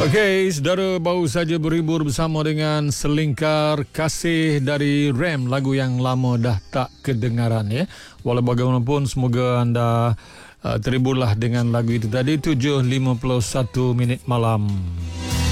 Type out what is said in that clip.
Okey, saudara baru saja berhibur bersama dengan Selingkar Kasih dari RAM, lagu yang lama dah tak kedengaran ya. Walau bagaimanapun semoga anda terhiburlah dengan lagu itu tadi. 7.51 minit malam.